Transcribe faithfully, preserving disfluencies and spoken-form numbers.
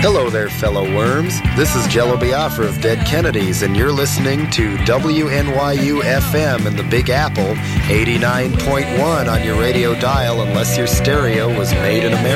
Hello there, fellow worms. This is Jello Biafra of Dead Kennedys, and you're listening to W N Y U F M in the Big Apple, eighty-nine point one on your radio dial, unless your stereo was made in America.